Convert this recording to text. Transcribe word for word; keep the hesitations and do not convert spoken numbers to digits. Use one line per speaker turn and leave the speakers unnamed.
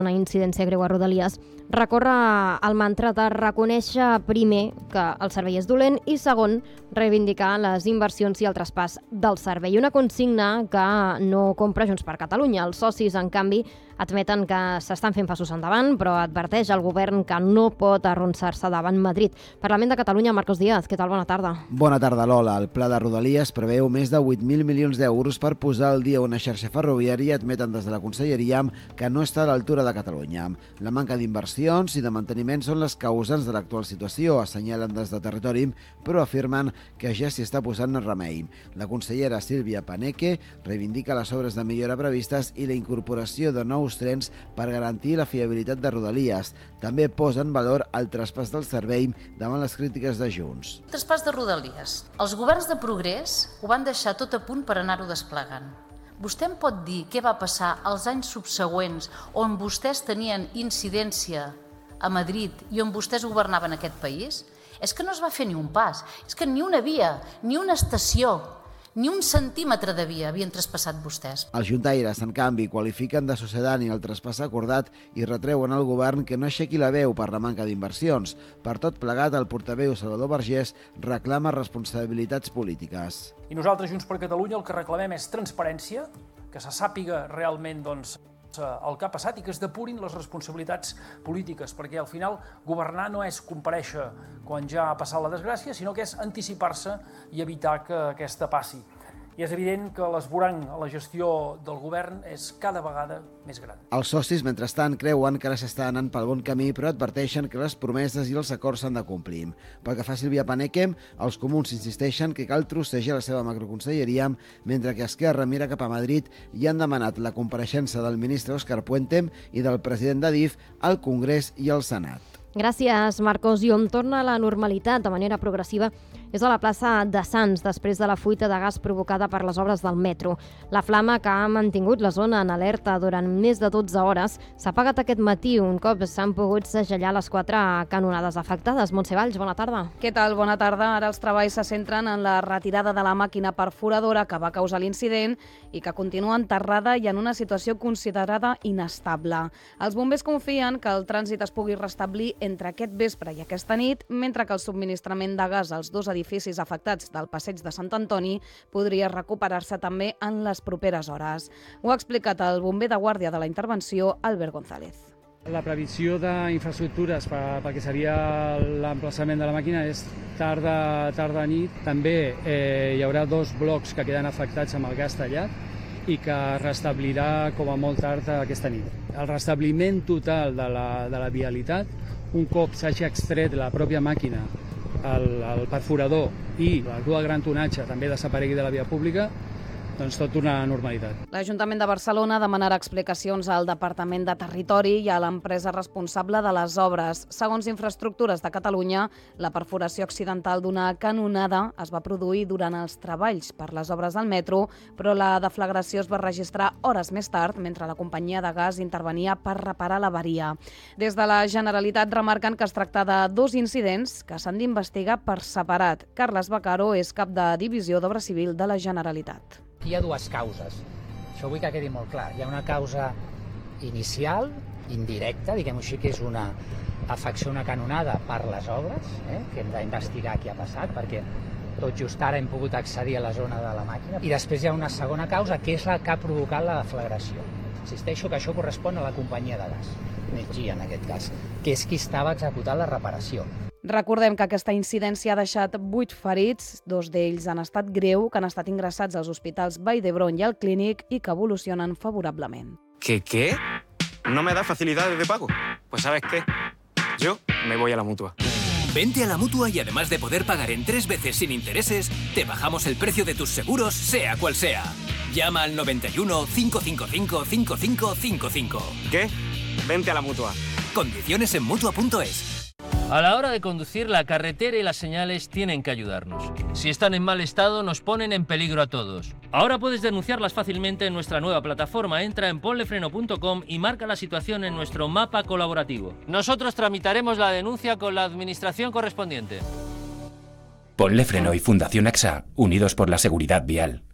una incidència greu a Rodalies, recorre al mantra de reconèixer primer que el servei és dolent i segon, reivindicar les inversions i el traspàs del servei. Una consigna que no compra Junts per Catalunya. Els socis, en canvi, admeten que s'estan fent passos endavant, però adverteix al govern que no pot arronsar-se davant Madrid. Parlament de Catalunya, Marcos Díaz, què tal? Bona tarda.
Bona tarda, Lola. El pla de Rodalies preveu més de vuit mil milions d'euros per posar al dia una xarxa ferroviària i admeten des de la Conselleria que no està a l'altura de Catalunya. La manca d'inversions i de manteniment són les causants de l'actual situació, assenyalen des de Territori, però afirmen que ja s'hi està posant remei. La consellera Sílvia Paneque reivindica les obres de millora previstes i la incorporació de nous trens per garantir la fiabilitat de Rodalies. També posa en valor el traspàs del servei davant les crítiques de Junts.
El traspàs de Rodalies. Els governs de progrés ho van deixar tot a punt per anar-ho desplegant. Vostè em pot dir què va passar als anys subsegüents on vostès tenien incidència a Madrid i on vostès governaven aquest país? És que no es va fer ni un pas, és que ni una via, ni una estació, ni un centímetre de via havien traspassat vostès.
Els juntaires, en canvi, qualifiquen de sucedani el traspàs acordat i retreuen al govern que no aixequi la veu per la manca d'inversions. Per tot plegat, el portaveu Salvador Vergés reclama responsabilitats polítiques.
I nosaltres, Junts per Catalunya, el que reclamem és transparència, que se sàpiga realment doncs, el que ha passat i que es depurin les responsabilitats polítiques, perquè al final governar no és comparèixer quan ja ha passat la desgràcia, sinó que és anticipar-se i evitar que aquesta passi. I és evident que l'esborrany a la gestió del govern és cada vegada més gran.
Els socis, mentrestant, creuen que ara s'està anant pel bon camí, però adverteixen que les promeses i els acords s'han de complir. Pel que fa a Sílvia Paneque, els comuns insisteixen que cal trossejar la seva macroconselleria, mentre que Esquerra mira cap a Madrid i han demanat la compareixença del ministre Òscar Puente i del president d'Adif al Congrés i al Senat.
Gràcies, Marcos. I on torna a la normalitat de manera progressiva és a la plaça de Sants, després de la fuita de gas provocada per les obres del metro. La flama, que ha mantingut la zona en alerta durant més de dotze hores, s'ha apagat aquest matí un cop s'han pogut segellar les quatre canonades afectades. Montse Valls, bona tarda.
Què tal? Bona tarda. Ara els treballs se centren en la retirada de la màquina perforadora que va causar l'incident i que continua enterrada i en una situació considerada inestable. Els bombers confien que el trànsit es pugui restablir entre aquest vespre i aquesta nit, mentre que el subministrament de gas als dos edificis afectats del passeig de Sant Antoni podria recuperar-se també en les properes hores. Ho ha explicat el bomber de guàrdia de la intervenció, Albert González.
La previsió d'infraestructures pel que seria l'emplaçament de la màquina és tarda, tarda nit. També eh, hi haurà dos blocs que queden afectats amb el gas tallat i que restablirà com a molt tard aquesta nit. El restabliment total de la, de la vialitat, un cop s'hagi extret la pròpia màquina, el, el perforador i la grua de gran tonatge també desaparegui de la via pública, doncs tot torna a la normalitat.
L'Ajuntament de Barcelona demanarà explicacions al Departament de Territori i a l'empresa responsable de les obres. Segons Infraestructures de Catalunya, la perforació accidental d'una canonada es va produir durant els treballs per les obres del metro, però la deflagració es va registrar hores més tard, mentre la companyia de gas intervenia per reparar l'averia. Des de la Generalitat remarquen que es tracta de dos incidents que s'han d'investigar per separat. Carles Bacaro és cap de Divisió d'Obra Civil de la Generalitat.
Hi ha dues causes, això vull que quedi molt clar. Hi ha una causa inicial, indirecta, diguem-ho així, que és una afecció, una canonada per les obres, eh? que hem d'investigar què ha passat, perquè tot just ara hem pogut accedir a la zona de la màquina. I després hi ha una segona causa, que és la que ha provocat la deflagració. Insisteixo que això correspon a la companyia de gas, Energia en aquest cas, que és qui estava executant la reparació.
Recordem que aquesta incidència ha deixat vuit ferits, dos d'ells en estat greu, que han estat ingressats als hospitals Vall d'Hebron i al Clínic i que evolucionen favorablement.
¿Qué, qué? ¿No me da facilidades de pago? Pues ¿sabes qué? Yo me voy a la Mutua.
Vente a la Mutua y además de poder pagar en tres veces sin intereses, te bajamos el precio de tus seguros, sea cual sea. Llama al noventa y uno, cinco cinco cinco, cinco cinco cinco cinco.
¿Qué? Vente a la Mutua.
Condiciones en Mutua punto es.
A la hora de conducir, la carretera y las señales tienen que ayudarnos. Si están en mal estado, nos ponen en peligro a todos. Ahora puedes denunciarlas fácilmente en nuestra nueva plataforma. Entra en ponlefreno punto com y marca la situación en nuestro mapa colaborativo. Nosotros tramitaremos la denuncia con la administración correspondiente.
Ponle Freno y Fundación A X A, unidos por la seguridad vial.